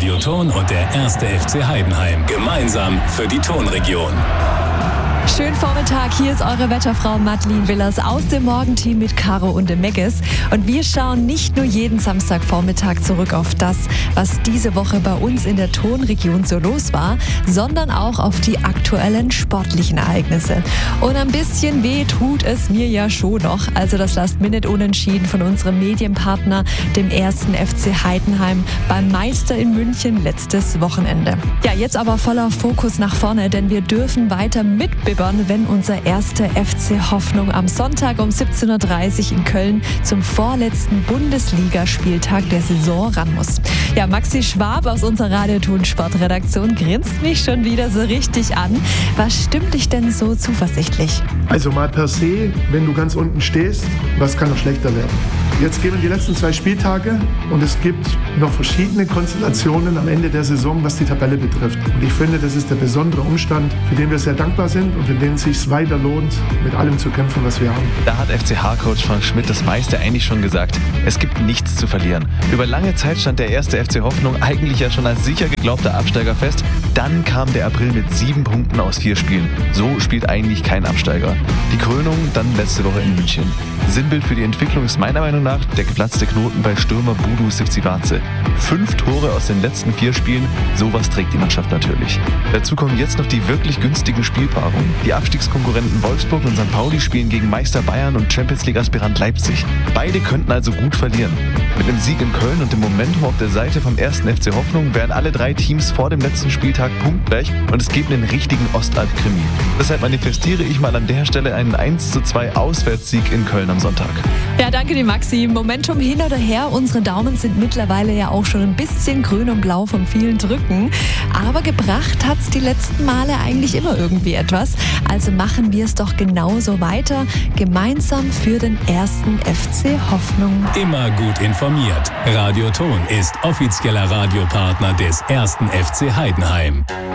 Radio Thon und der 1. FC Heidenheim. Gemeinsam für die Thonregion. Schönen Vormittag, hier ist eure Wetterfrau Madeleine Willers aus dem Morgenteam mit Caro und dem Megges. Und wir schauen nicht nur jeden Samstagvormittag zurück auf das, was diese Woche bei uns in der Thonregion so los war, sondern auch auf die aktuellen sportlichen Ereignisse. Und ein bisschen weh tut es mir ja schon noch. Also das Last-Minute-Unentschieden von unserem Medienpartner, dem 1. FC Heidenheim, beim Meister in München letztes Wochenende. Ja, jetzt aber voller Fokus nach vorne, denn wir dürfen weiter mitbibbern, wenn unser 1. FC Hoffnung am Sonntag um 17.30 Uhr in Köln zum vorletzten Bundesligaspieltag der Saison ran muss. Ja, Maxi Schwab aus unserer Radio Thon Sportredaktion grinst mich schon wieder so richtig an. Was stimmt dich denn so zuversichtlich? Also mal per se, wenn du ganz unten stehst, was kann noch schlechter werden? Jetzt gehen wir die letzten 2 Spieltage und es gibt noch verschiedene Konstellationen am Ende der Saison, was die Tabelle betrifft. Und ich finde, das ist der besondere Umstand, für den wir sehr dankbar sind und für den es sich weiter lohnt, mit allem zu kämpfen, was wir haben. Da hat FCH-Coach Frank Schmidt das meiste eigentlich schon gesagt. Es gibt nichts zu verlieren. Über lange Zeit stand der 1. FC Hoffnung eigentlich ja schon als sicher geglaubter Absteiger fest. Dann kam der April mit 7 Punkten aus 4 Spielen. So spielt eigentlich kein Absteiger. Die Krönung dann letzte Woche in München. Sinnbild für die Entwicklung ist meiner Meinung nach der geplatzte Knoten bei Stürmer Budu Sivcivace. 5 Tore aus den letzten 4 Spielen, sowas trägt die Mannschaft natürlich. Dazu kommen jetzt noch die wirklich günstigen Spielpaarungen. Die Abstiegskonkurrenten Wolfsburg und St. Pauli spielen gegen Meister Bayern und Champions League-Aspirant Leipzig. Beide könnten also gut verlieren. Mit einem Sieg in Köln und dem Momentum auf der Seite vom 1. FC Hoffnung wären alle 3 Teams vor dem letzten Spieltag punktgleich und es gibt einen richtigen Ostalb-Krimi. Deshalb manifestiere ich mal an der Stelle einen 1:2 Auswärtssieg in Köln am Sonntag. Ja, danke dir, Maxi. Momentum hin oder her, unsere Daumen sind mittlerweile ja auch schon ein bisschen grün und blau von vielen Drücken. Aber gebracht hat's die letzten Male eigentlich immer irgendwie etwas. Also machen wir es doch genauso weiter, gemeinsam für den 1. FC Hoffnung. Immer gut informiert. Radio Thon ist offizieller Radiopartner des 1. FC Heidenheim.